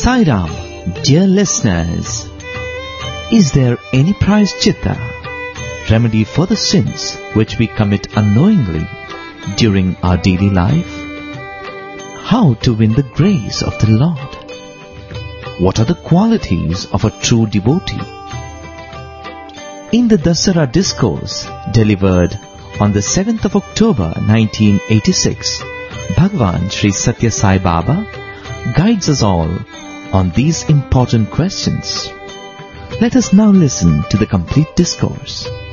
Sai Ram, dear listeners, is there any prayaschitta, remedy for the sins which we commit unknowingly during our daily life? How to win the grace of the Lord? What are the qualities of a true devotee? In the Dasara discourse delivered on the 7th of October 1986, Bhagwan Sri Satya Sai Baba guides us all on these important questions. Let us now listen to the complete discourse.